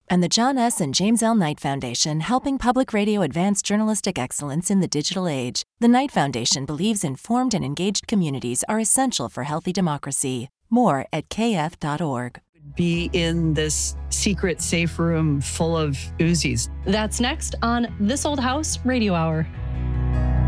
And the John S. and James L. Knight Foundation, helping public radio advance journalistic excellence in the digital age. The Knight Foundation believes informed and engaged communities are essential for healthy democracy. More at kf.org. Be in this secret safe room full of Uzis. That's next on This Old House Radio Hour.